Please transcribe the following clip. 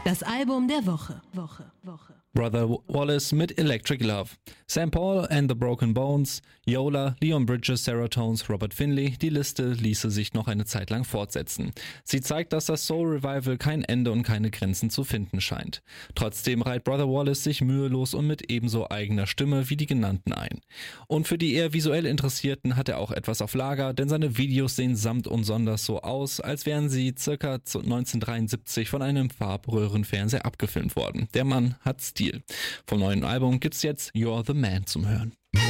Das Album der Woche. Brother Wallace mit Electric Love, St. Paul and the Broken Bones, Yola, Leon Bridges, Sarah Tones, Robert Finley, die Liste ließe sich noch eine Zeit lang fortsetzen. Sie zeigt, dass das Soul Revival kein Ende und keine Grenzen zu finden scheint. Trotzdem reiht Brother Wallace sich mühelos und mit ebenso eigener Stimme wie die genannten ein. Und für die eher visuell Interessierten hat er auch etwas auf Lager, denn seine Videos sehen samt und sonders so aus, als wären sie ca. 1973 von einem Farbröhrenfernseher abgefilmt worden. Der Mann hat Stil. Vom neuen Album gibt's jetzt You're the Man zum Hören.